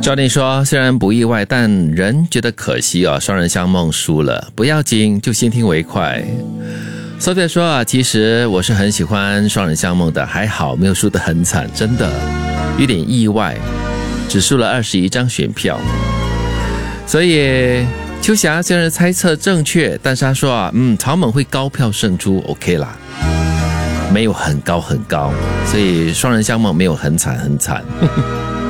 赵丽说，虽然不意外，但人觉得可惜哦，双人相梦输了，不要紧，就先听为快。Sophia 说啊，其实我是很喜欢双人相梦的，还好没有输得很惨，真的有点意外，只输了21张选票。所以秋霞虽然猜测正确，但是他说啊，草蜢会高票胜出 ，OK 啦，没有很高很高，所以双人相梦没有很惨很惨。